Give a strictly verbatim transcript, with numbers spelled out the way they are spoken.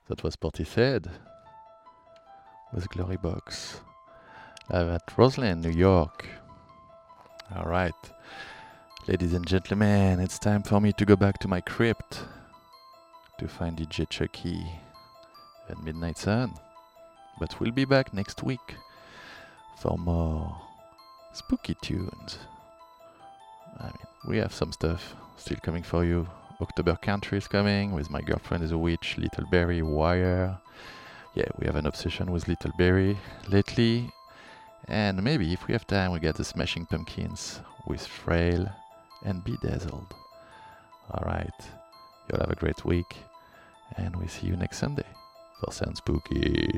That was Portishead with Glory Box. Live at Roseland, New York. Alright, ladies and gentlemen, it's time for me to go back to my crypt to find D J Chucky and Midnight Sun. But we'll be back next week for more spooky tunes. I mean, we have some stuff still coming for you. October Country is coming with My Girlfriend is a Witch, Little Berry, Wire. Yeah, we have an obsession with Little Berry lately. And maybe if we have time, we get the Smashing Pumpkins with Frail and Bedazzled. Alright, you'll have a great week, and we see you next Sunday for Sound Spooky.